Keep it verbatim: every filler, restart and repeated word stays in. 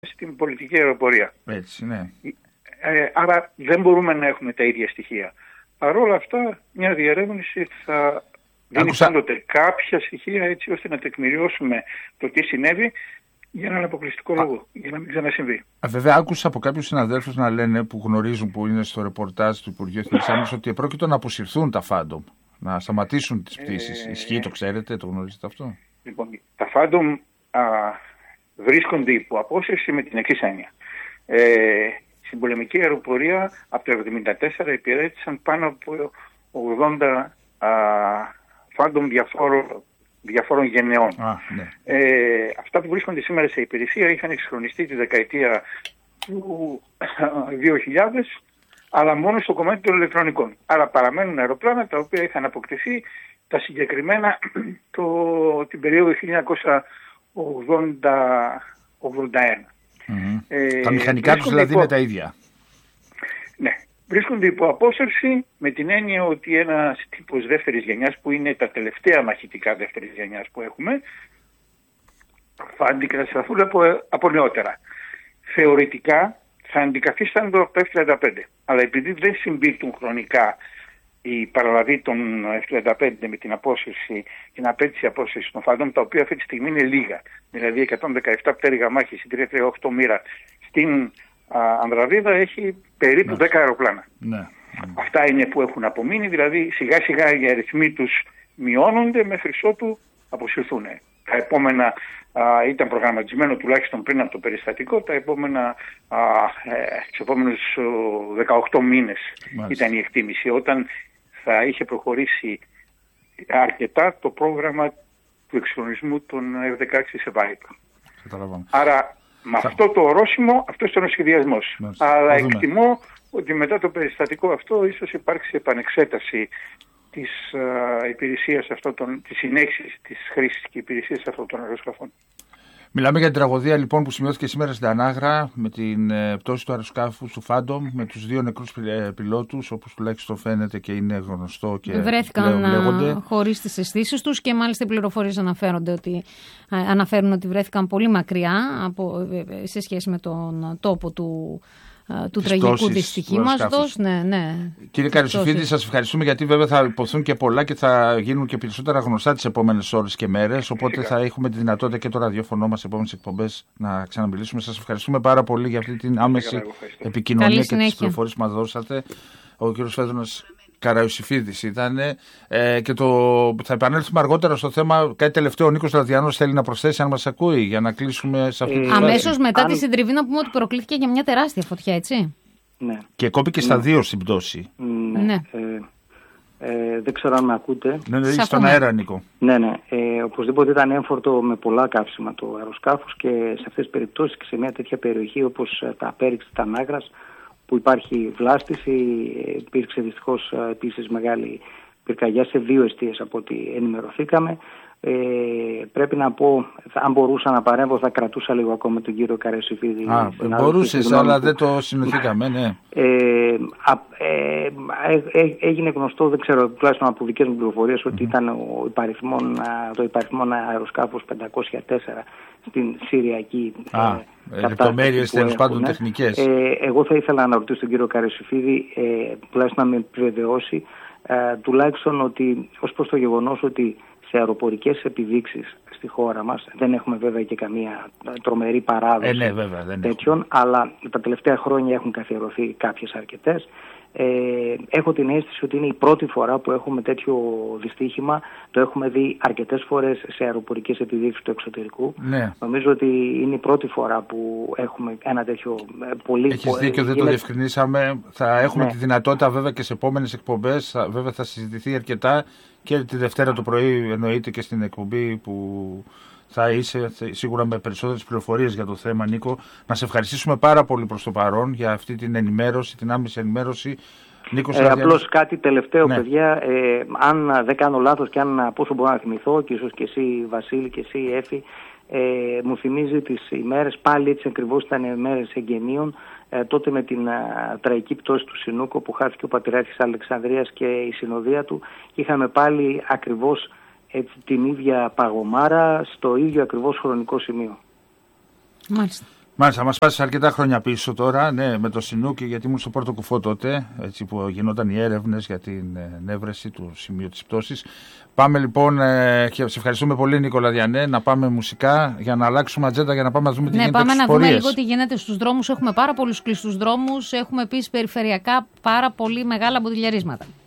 στην πολιτική αεροπορία. Έτσι, ναι. Ε, άρα δεν μπορούμε να έχουμε τα ίδια στοιχεία. Παρ' όλα αυτά, μια διερεύνηση θα δίνει Άκουσα... πάντοτε κάποια στοιχεία έτσι ώστε να τεκμηριώσουμε το τι συνέβη για έναν αποκλειστικό λόγο, Α... για να μην ξανασυμβεί. Α, βέβαια, άκουσα από κάποιους συναδέλφους να λένε που γνωρίζουν, που είναι στο ρεπορτάζ του Υπουργείου Εθνικής Άμυνας, ότι επρόκειτο να αποσυρθούν τα Phantom, να σταματήσουν τις πτήσεις. Ε... Ισχύει, το ξέρετε, το γνωρίζετε αυτό? Λοιπόν, τα Phantom α, βρίσκονται υπό απόσυρση με την εξής έννοια. Ε, στην πολεμική αεροπορία από το εβδομήντα τέσσερα υπηρέτησαν πάνω από ογδόντα α, Phantom διαφόρων, διαφόρων γενεών. Α, ναι. ε, αυτά που βρίσκονται σήμερα σε υπηρεσία είχαν εξυγχρονιστεί τη δεκαετία του δύο χιλιάδες, αλλά μόνο στο κομμάτι των ηλεκτρονικών. Άρα παραμένουν αεροπλάνα τα οποία είχαν αποκτηθεί τα συγκεκριμένα το, την περίοδο χίλια εννιακόσια ογδόντα ογδόντα ένα. Mm-hmm. Ε, τα μηχανικά τους δηλαδή υπό... είναι τα ίδια. Ναι. Βρίσκονται υπό απόσυρση με την έννοια ότι ένας τύπος δεύτερης γενιάς, που είναι τα τελευταία μαχητικά δεύτερης γενιάς που έχουμε, θα αντικατασταθούν από, από νεότερα. Θεωρητικά θα αντικαθίστανται από το εφ τριάντα πέντε. Αλλά επειδή δεν συμπίπτουν χρονικά η παραλαβή των εφ τριάντα πέντε με την απόσυρση, την απέτηση απόσυρση των Phantom, τα οποία αυτή τη στιγμή είναι λίγα. Δηλαδή εκατόν δεκαεπτά πτέρυγα μάχης, η τριακόσια τριάντα οκτώ μοίρα στην α, Ανδραβίδα έχει περίπου ναι. δέκα αεροπλάνα. Ναι. Αυτά είναι που έχουν απομείνει, δηλαδή σιγά σιγά οι αριθμοί τους μειώνονται μέχρι ότου αποσυρθούν. Τα επόμενα α, ήταν προγραμματισμένο τουλάχιστον πριν από το περιστατικό, τα επόμενα, α, ε, τους επόμενους δεκαοκτώ μήνες Μάλιστα. ήταν η εκτίμηση, όταν θα είχε προχωρήσει αρκετά το πρόγραμμα του εξυγχρονισμού των εφ δεκαέξι σε Viper. Άρα με θα... αυτό το ορόσημο, αυτό ήταν ο σχεδιασμός. Μάλιστα. Αλλά εκτιμώ ότι μετά το περιστατικό αυτό ίσως υπάρξει επανεξέταση της uh, υπηρεσίας αυτών των, της συνέχισης της χρήσης και υπηρεσίας αυτών των αεροσκαφών. Μιλάμε για την τραγωδία λοιπόν που σημειώθηκε σήμερα στην Ανάγρα με την ε, πτώση του αεροσκάφους του Phantom με τους δύο νεκρούς ε, πιλότους, όπως τουλάχιστον φαίνεται και είναι γνωστό και βρέθηκαν χωρίς τις αισθήσεις τους και μάλιστα οι πληροφορίες αναφέρονται ότι, ε, αναφέρουν ότι βρέθηκαν πολύ μακριά από, ε, σε σχέση με τον τόπο του του τραγικού δυστυχήματος. Ναι, ναι. Κύριε Καραϊσοφίδη, σας ευχαριστούμε, γιατί βέβαια θα υποθούν και πολλά και θα γίνουν και περισσότερα γνωστά τις επόμενες ώρες και μέρες. Οπότε Φυσικά. θα έχουμε τη δυνατότητα και το ραδιόφωνο μας σε επόμενες εκπομπές να ξαναμιλήσουμε. Σας ευχαριστούμε πάρα πολύ για αυτή την άμεση επικοινωνία και τις πληροφορίες που μας δώσατε. Ο κύριος Φέδωνας Καραϊσοφίδης ήταν ε, και το, θα επανέλθουμε αργότερα στο θέμα. Κάτι τελευταίο, ο Νίκος Λαδιανός θέλει να προσθέσει, αν μας ακούει, για να κλείσουμε σε αυτή τη φάση. Αμέσως μετά αν... τη συντριβή να πούμε ότι προκλήθηκε για μια τεράστια φωτιά, έτσι. Ναι. Και κόπηκε ναι. στα δύο στην πτώση. Ναι. ναι. Ε, ε, δεν ξέρω αν με ακούτε. Ναι, ναι, στον αέρα, Νίκο. Ναι, ναι. Ε, οπωσδήποτε ήταν έμφορτο με πολλά καύσιμα το αεροσκάφος και σε αυτές τις περιπτώσεις και σε μια τέτοια περιοχή όπως τα Απέριξ της Ανάγρας, που υπάρχει βλάστηση, υπήρξε δυστυχώς επίσης μεγάλη πυρκαγιά σε δύο εστίες από ό,τι ενημερωθήκαμε. Ε, πρέπει να πω, αν μπορούσα να παρέμβω, θα κρατούσα λίγο ακόμα τον κύριο Καραϊσοφίδη. Α, μπορούσες, αλλά που... δεν το συνοηθήκαμε, ναι. Ε, α, ε, ε, έγινε γνωστό, δεν ξέρω, τουλάχιστον από δικές μου πληροφορίες, ότι mm. ήταν ο υπαριθμόν, το υπαριθμόν αεροσκάφος πεντακόσια τέσσερα στην Συριακή Α, ε, λεπτομέρειες τέλος πάντων τεχνικές. Ε, εγώ θα ήθελα να ρωτήσω τον κύριο Καραϊσοφίδη, ε, τουλάχιστον να με επιβεβαιώσει, ε, τουλάχιστον ότι ως προς το γεγονός ότι σε αεροπορικές επιδείξεις στη χώρα μας, δεν έχουμε βέβαια και καμία τρομερή παράδοση ε, ναι, βέβαια, δεν τέτοιων, έχουμε. Αλλά τα τελευταία χρόνια έχουν καθιερωθεί κάποιες αρκετές. Ε, έχω την αίσθηση ότι είναι η πρώτη φορά που έχουμε τέτοιο δυστύχημα. Το έχουμε δει αρκετές φορές σε αεροπορικές επιδείξεις του εξωτερικού. Ναι. Νομίζω ότι είναι η πρώτη φορά που έχουμε ένα τέτοιο πολύ... Έχεις δίκιο, δεν το διευκρινίσαμε. Θα έχουμε ναι. τη δυνατότητα βέβαια και σε επόμενες εκπομπές. Θα, βέβαια θα συζητηθεί αρκετά και τη Δευτέρα το πρωί, εννοείται, και στην εκπομπή που θα είσαι σίγουρα με περισσότερες πληροφορίες για το θέμα, Νίκο. Να σε ευχαριστήσουμε πάρα πολύ προς το παρόν για αυτή την ενημέρωση, την άμεση ενημέρωση. Νίκος ε, απλώς κάτι τελευταίο, ναι. παιδιά. Ε, αν δεν κάνω λάθος και αν από όσο μπορώ να θυμηθώ, και ίσως και εσύ Βασίλη και εσύ Έφη, ε, μου θυμίζει τις ημέρες, πάλι έτσι ακριβώς ήταν ημέρες εγγενείων, ε, τότε με την α, τραγική πτώση του Σινούκο που χάθηκε ο Πατριάρχης Αλεξανδρίας και η συνοδεία του. Είχαμε πάλι ακριβώς έτσι, την ίδια παγωμάρα στο ίδιο ακριβώς χρονικό σημείο. Μάλιστα. Μάλιστα, μας πάσει αρκετά χρόνια πίσω τώρα, ναι, με το Σινούκι, γιατί ήμουν στο Πόρτο Κουφό τότε, έτσι που γινόταν οι έρευνες για την νεύρεση του σημείου της πτώσης. Πάμε λοιπόν, ε, και σε ευχαριστούμε πολύ Νίκολα Διανέ, να πάμε μουσικά για να αλλάξουμε ατζέντα, για να πάμε να δούμε τι ναι, γίνεται στους στους πορείες. Ναι, πάμε να πορείες. δούμε λίγο τι γίνεται στους δρόμους. Έχουμε πάρα πολλούς κλειστούς δρόμους, έχουμε επίσης περιφερειακά πάρα πολύ μεγάλα μποτιλιαρίσματα.